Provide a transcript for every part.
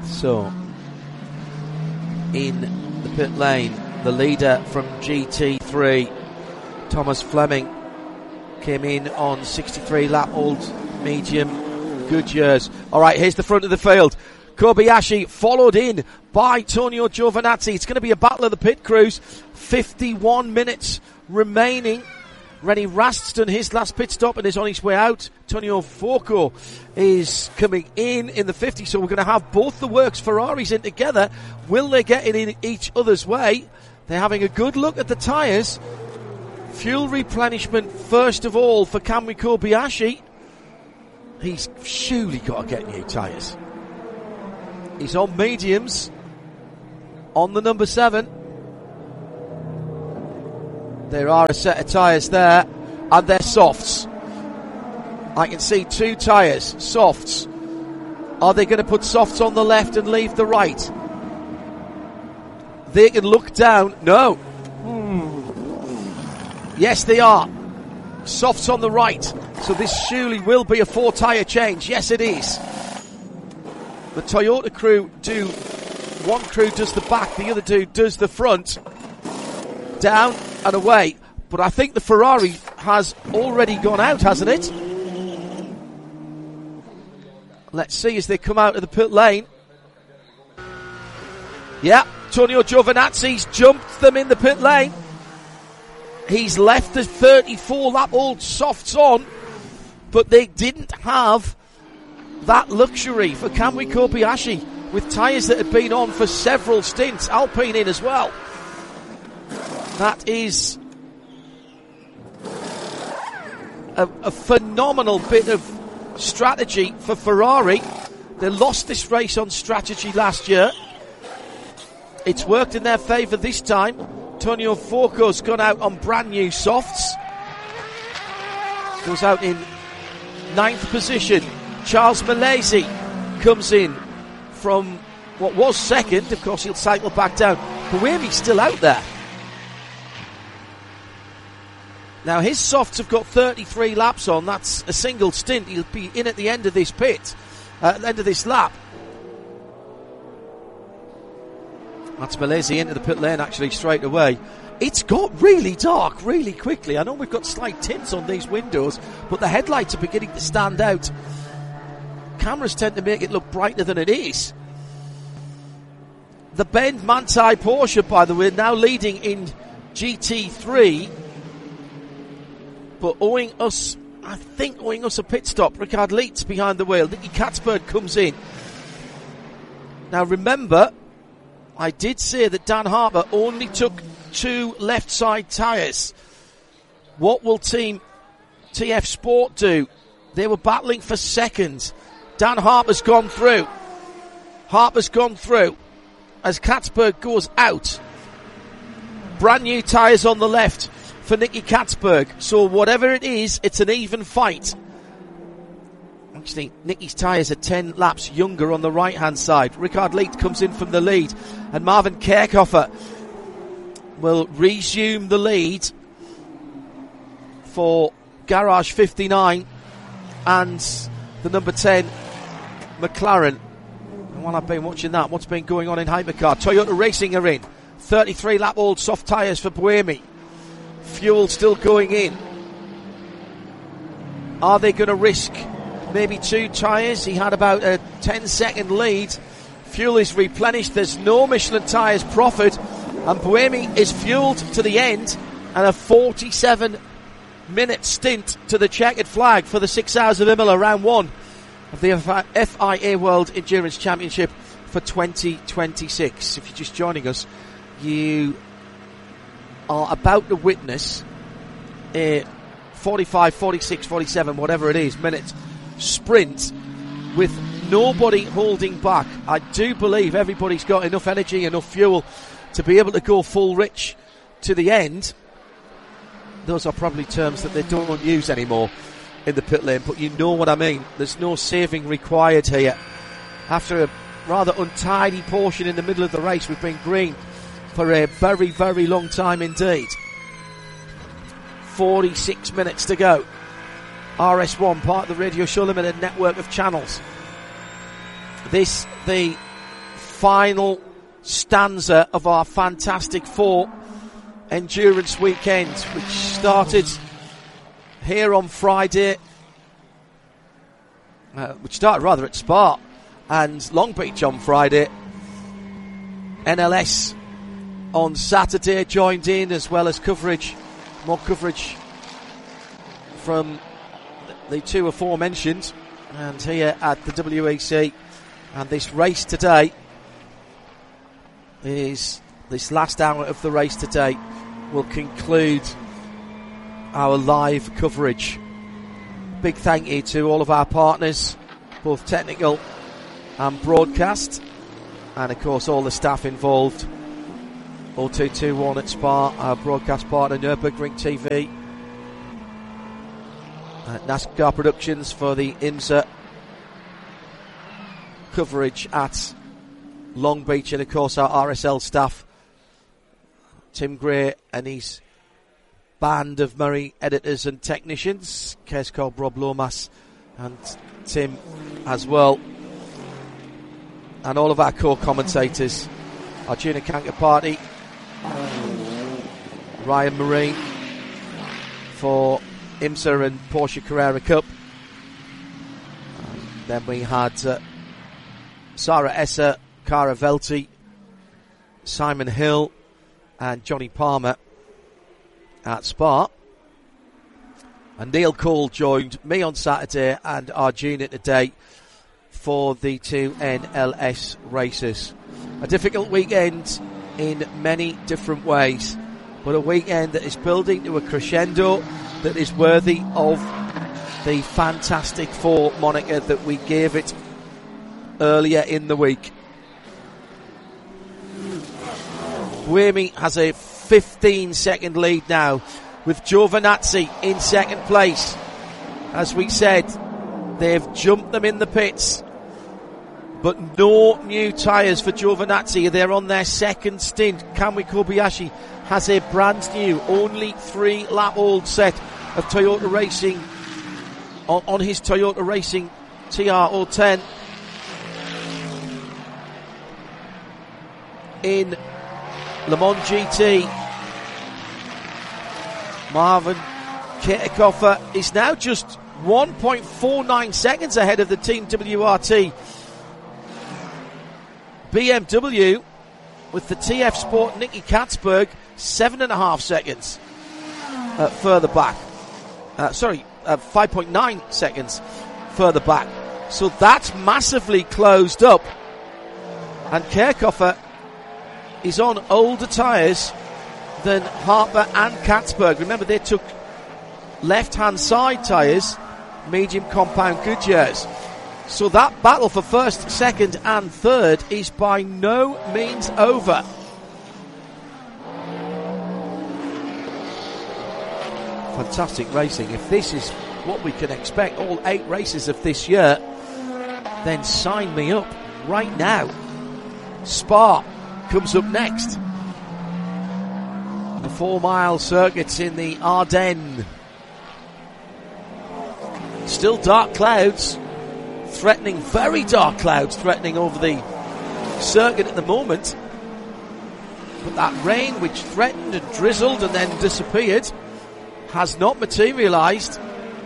So, in the pit lane, the leader from GT3, Thomas Fleming, came in on 63 lap old medium Goodyears. Alright, here's the front of the field. Kobayashi followed in by Tonio Giovinazzi. It's going to be a battle of the pit crews. 51 minutes remaining. Rennie Rast's done his last pit stop and is on his way out. Tonio Fuoco is coming in the 50, so we're going to have both the works Ferraris in together. Will they get in each other's way? They're having a good look at the tyres. Fuel replenishment first of all for Kamui Kobayashi. He's surely got to get new tyres. He's on mediums on the number 7. There are a set of tyres there, and they're softs. I can see 2 tyres, softs. Are they going to put softs on the left and leave the right? They can look down. No. Yes, they are. Softs on the right. So this surely will be a 4 tyre change. Yes, it is. The Toyota crew do, one crew does the back, the other two does the front. Down and away. But I think the Ferrari has already gone out, hasn't it? Let's see as they come out of the pit lane. Yeah, Tonio Giovinazzi's jumped them in the pit lane. He's left the 34 lap old softs on, but they didn't have that luxury for Kamui Kobayashi with tyres that had been on for several stints. Alpine in as well. That is a phenomenal bit of strategy for Ferrari. They lost this race on strategy last year. It's worked in their favour this time. Tonio Fuoco's gone out on brand new softs. Goes out in 9th position. Charles Milesi comes in from what was 2nd. Of course, he'll cycle back down. Buemi's still out there. Now, his softs have got 33 laps on. That's a single stint. He'll be in at the end of this pit, end of this lap. That's Milesi into the pit lane actually straight away. It's got really dark really quickly. I know we've got slight tints on these windows, but the headlights are beginning to stand out. Cameras tend to make it look brighter than it is. The Ben Manthey Porsche, by the way, now leading in GT3, but owing us a pit stop. Richard Lietz behind the wheel. Nicky Catsburg comes in. Now remember, I did say that Dan Harper only took 2 left side tyres. What will Team TF Sport do? They were battling for 2nd. Dan Harper's gone through. As Catsburg goes out. Brand new tyres on the left for Nicky Catsburg. So whatever it is, it's an even fight. Actually, Nicky's tyres are 10 laps younger on the right-hand side. Richard Lietz comes in from the lead. And Marvin Kerkhofer will resume the lead for Garage 59 and the number 10 McLaren. And while I've been watching that, what's been going on in Hypercar? Toyota Racing are in. 33 lap old soft tyres for Buemi. Fuel still going in. Are they going to risk maybe 2 tyres? He had about a 10-second lead. Fuel is replenished. There's no Michelin tyres profit. And Buemi is fueled to the end. And a 47-minute stint to the checkered flag for the 6 Hours of Imola round 1 of the FIA World Endurance Championship for 2026. If you're just joining us, you are about to witness a 45, 46, 47, whatever it is, minute sprint with nobody holding back. I do believe everybody's got enough energy, enough fuel to be able to go full rich to the end. Those are probably terms that they don't use anymore in the pit lane, but you know what I mean. There's no saving required here. After a rather untidy portion in the middle of the race, we've been green for a very, very long time indeed. 46 minutes to go. RS1, part of the Radio Show Limited network of channels. This, the final stanza of our Fantastic Four endurance weekend, which started here on Friday, which started rather at Spa and Long Beach on Friday. NLS on Saturday joined in, as well as more coverage from the two aforementioned, and here at the WEC. And this race today is, this last hour of the race today will conclude our live coverage. Big thank you to all of our partners, both technical and broadcast, and of course all the staff involved. 0221 at Spa, our broadcast partner, Nürburgring TV, NASCAR Productions for the IMSA coverage at Long Beach, and of course our RSL staff, Tim Gray and his band of Murray editors and technicians, case called Rob Lomas and Tim as well, and all of our co-commentators, Arjuna Kankaparty, Ryan Marine for IMSA and Porsche Carrera Cup. And then we had Sarah Esser, Cara Velti, Simon Hill and Johnny Palmer at Spa. And Neil Cole joined me on Saturday and Arjuna today for the two NLS races. A difficult weekend in many different ways, but a weekend that is building to a crescendo that is worthy of the Fantastic Four moniker that we gave it earlier in the week. Buemi has a 15-second lead now, with Giovinazzi in second place. As we said, they've jumped them in the pits, but no new tyres for Giovinazzi. They're on their second stint. Kamui Kobayashi has a brand new, only 3-lap-old set of Toyota Racing on his Toyota Racing TR010 in Le Mans GT. Marvin Kirchhofer is now just 1.49 seconds ahead of the Team WRT BMW, with the TF Sport Nicky Katzberg 7.5 seconds further back. 5.9 seconds further back. So that's massively closed up. And Kirchhofer is on older tyres than Harper and Katzberg. Remember, they took left-hand side tyres, medium compound Goodyears. So that battle for first, second and third is by no means over. Fantastic racing. If this is what we can expect all 8 races of this year, then sign me up right now. Spa comes up next. The 4-mile circuits in the Ardennes. Still dark clouds threatening, very dark clouds threatening over the circuit at the moment. But that rain, which threatened and drizzled and then disappeared, has not materialised.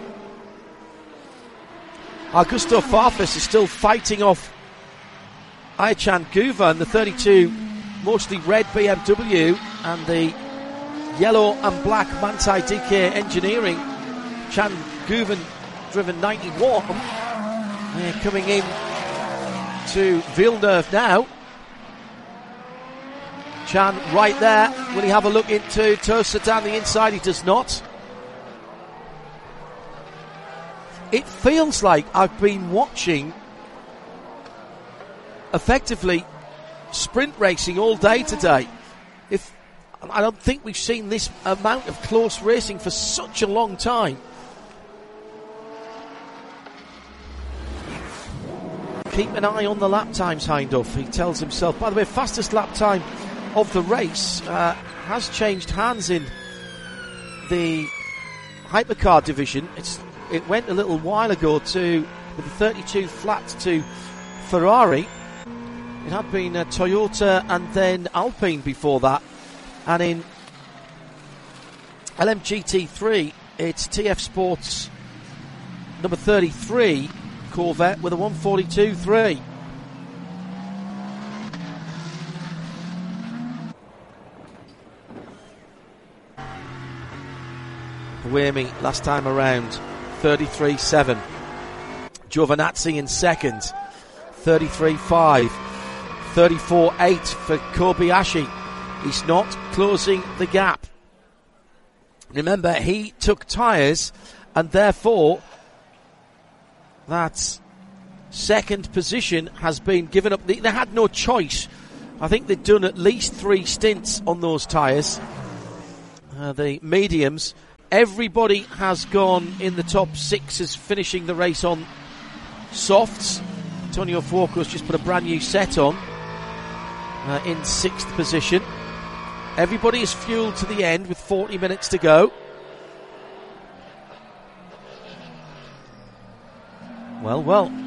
Augusto Farfus is still fighting off Aychan Guven, the 32 mostly red BMW, and the yellow and black Manthey DK Engineering Chan Guven driven 91. They're coming in to Villeneuve now. Chan right there. Will he have a look into Tosa down the inside? He does not. It feels like I've been watching effectively sprint racing all day today. I don't think we've seen this amount of close racing for such a long time. Keep an eye on the lap times, Hindhoff, he tells himself. By the way, fastest lap time of the race has changed hands in the hypercar division. It went a little while ago with the 32 flat to Ferrari. It had been Toyota and then Alpine before that. And in LMGT3, it's TF Sports number 33 Corvette with a 142.3. Buemi last time around 33.7. Giovinazzi in second 33.5. 34.8 for Kobayashi. He's not closing the gap. Remember, he took tyres and therefore that second position has been given up. They had no choice. I think they'd done at least 3 stints on those tyres. The mediums. Everybody has gone in the top 6 as finishing the race on softs. Antonio Fuoco's just put a brand new set on in 6th position. Everybody is fueled to the end with 40 minutes to go. Well.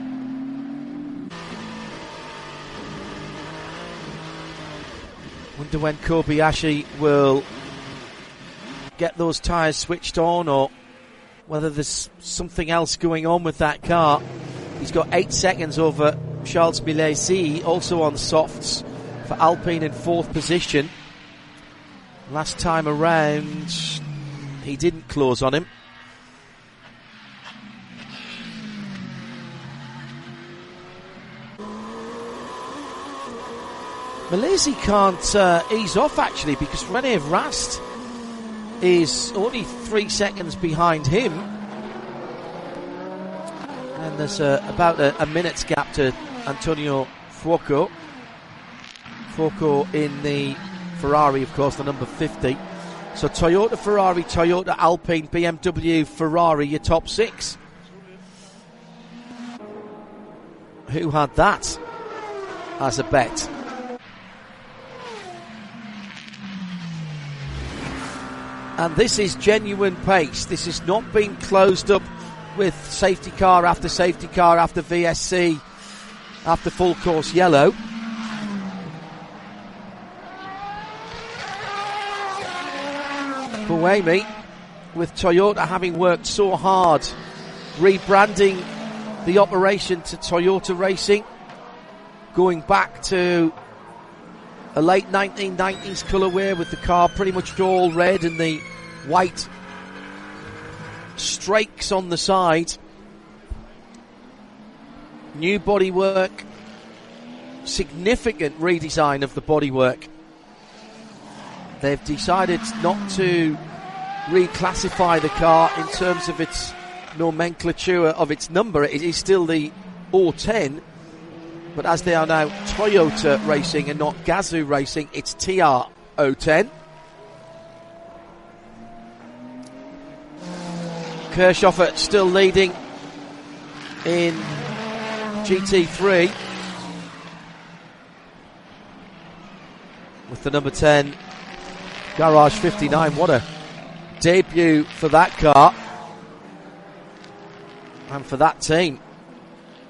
Wonder when Kobayashi will get those tyres switched on, or whether there's something else going on with that car. He's got 8 seconds over Charles Milesi, also on softs for Alpine in 4th position. Last time around, he didn't close on him. Milesi can't ease off actually, because Rene Rast is only 3 seconds behind him. And there's about a minute's gap to Antonio Fuoco. Fuoco in the Ferrari, of course, the number 50. So Toyota, Ferrari, Toyota, Alpine, BMW, Ferrari, your top 6. Who had that as a bet? And this is genuine pace. This has not been closed up with safety car after VSC, after full course yellow. Buemi, with Toyota having worked so hard rebranding the operation to Toyota Racing, going back to a late 1990s colourway with the car pretty much all red and the white strakes on the side. New bodywork, significant redesign of the bodywork. They've decided not to reclassify the car in terms of its nomenclature of its number. It is still the O10, but as they are now Toyota Racing and not Gazoo Racing, it's TR010. Kirchhofer still leading in GT3 with the number 10 Garage 59. What a debut for that car and for that team.